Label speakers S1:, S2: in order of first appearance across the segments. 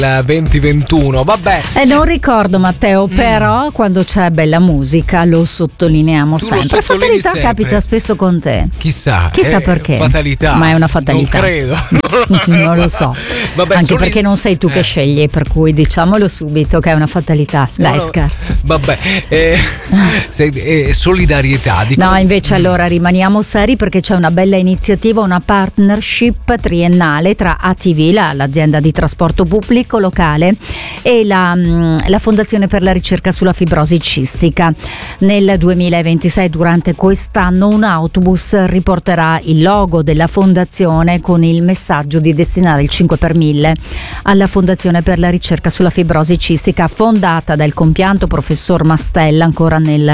S1: 2021. Vabbè.
S2: Non ricordo, Matteo, però quando c'è bella musica lo sottolineiamo sempre. Fatalità
S1: sempre.
S2: Capita spesso con te.
S1: Chissà
S2: perché.
S1: Fatalità.
S2: Ma è una fatalità.
S1: Non credo.
S2: Non lo so.
S1: Vabbè,
S2: anche perché non sei tu che scegli, per cui diciamolo subito che è una fatalità. Dai, scherzo.
S1: Vabbè, solidarietà.
S2: No, invece allora rimaniamo seri, perché c'è una bella iniziativa, una partnership triennale tra ATV, l'azienda di trasporto pubblico locale, e la Fondazione per la ricerca sulla fibrosi cistica. Nel 2026, durante quest'anno, un autobus riporterà il logo della fondazione con il messaggio di destinare il 5 per 1000 alla Fondazione per la ricerca sulla fibrosi cistica, fondata dal compianto professor Mastella ancora negli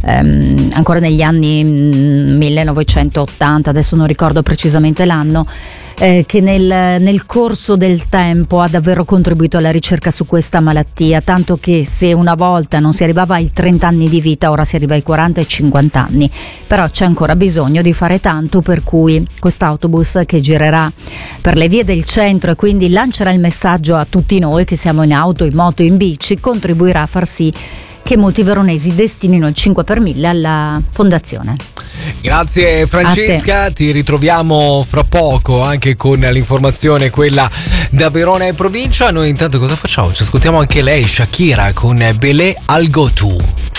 S2: anni 1980, adesso non ricordo precisamente l'anno, che nel corso del tempo ha davvero contribuito alla ricerca su questa malattia, tanto che se una volta non si arrivava ai 30 anni di vita, ora si arriva ai 40 e 50 anni, però c'è ancora bisogno di fare tanto, per cui quest'autobus, che girerà per le vie del centro e quindi lancerà il messaggio a tutti noi che siamo in auto, in moto, in bici, contribuirà a far sì che molti veronesi destinino il 5 per 1000 alla fondazione.
S1: Grazie Francesca, ti ritroviamo fra poco anche con l'informazione quella da Verona e provincia. Noi intanto cosa facciamo? Ci ascoltiamo anche lei, Shakira, con Belé Algo Tu.